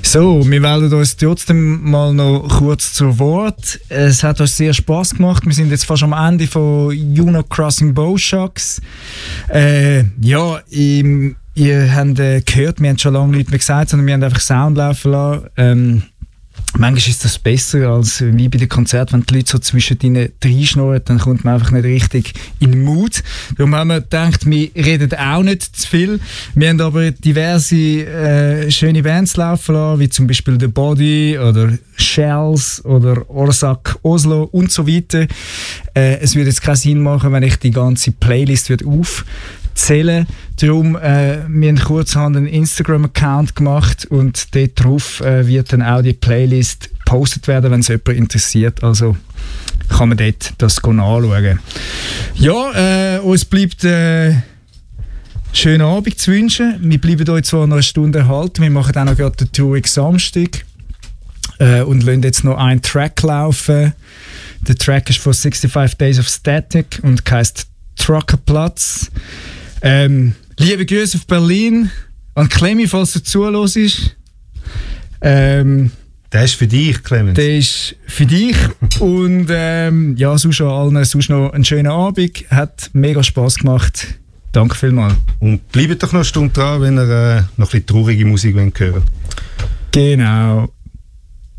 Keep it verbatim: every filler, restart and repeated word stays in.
So, wir melden uns trotzdem mal noch kurz zu Wort. Es hat uns sehr Spass gemacht. Wir sind jetzt fast am Ende von Juno Crossing Bowshocks. Äh, ja, im, ihr habt äh, gehört, wir haben schon lange nichts mehr gesagt, sondern wir haben einfach Sound laufen lassen. Ähm, Manchmal ist das besser als wie bei den Konzerten, wenn die Leute so zwischen ihnen reinschnurren, dann kommt man einfach nicht richtig in den Mood. Darum haben wir gedacht, wir reden auch nicht zu viel. Wir haben aber diverse äh, schöne Bands laufen lassen, wie zum Beispiel The Body oder Shells oder Orsak Oslo und so weiter. Äh, es würde jetzt keinen Sinn machen, wenn ich die ganze Playlist würde auf zählen. Darum, äh, wir haben kurzhand einen Instagram-Account gemacht und dort drauf äh, wird dann auch die Playlist gepostet werden, wenn es jemand interessiert. Also kann man dort das anschauen. Ja, äh, uns bleibt äh, schönen Abend zu wünschen. Wir bleiben euch zwar noch eine Stunde erhalten. Wir machen auch noch gerade den Touring Samstag äh, und lassen jetzt noch einen Track laufen. Der Track ist von sixty-five Days of Static und heisst Truckerplatz. Ähm, liebe Grüße auf Berlin, an Clemmy, falls er zuhörst. Ähm, der ist für dich, Clemens. Der ist für dich. Und ähm, ja, sonst allen sonst noch einen schönen Abend. Hat mega Spass gemacht. Danke vielmals. Und bleibt doch noch eine Stunde dran, wenn ihr äh, noch ein bisschen traurige Musik hören wollt. Genau.